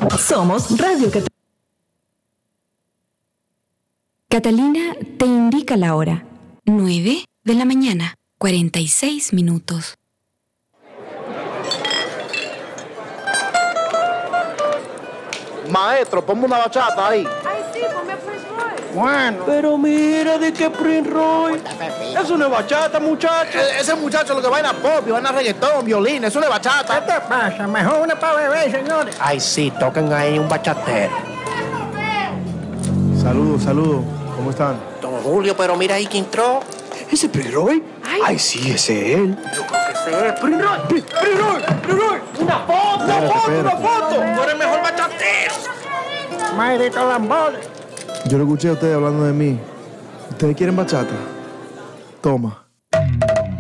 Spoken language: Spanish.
Somos Radio Catalina te indica la hora. 9 de la mañana, 46 minutos. Maestro, ponme una bachata ahí. Ay, sí, ponme Prince Royce. Bueno. Pero mira, ¿de qué Prince Royce? Eso no es bachata, muchacho. Ese muchacho lo que vaina pop, vaina reggaetón, violín, eso no es bachata. ¿Qué te pasa? Mejor una para beber, señores. Ay, sí, toquen ahí un bachatero. Saludos. ¿Cómo están? Don Julio, pero mira ahí quién entró. ¿Ese Prince Royce? Ay, sí, ese es él. Yo creo que ese es Prince Royce. Prince Royce. Una foto, Espérate. una foto. Tú eres el mejor bachatero. Maldito lambones. Yo lo escuché a ustedes hablando de mí. ¿Ustedes quieren bachata? Toma.